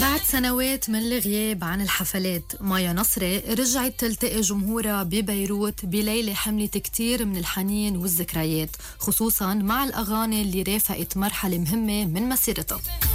بعد سنوات من الغياب عن الحفلات، مايا نصري رجعت تلتقي جمهورها ببيروت بليلة حملت كتير من الحنين والذكريات، خصوصا مع الأغاني اللي رافقت مرحلة مهمة من مسيرتها.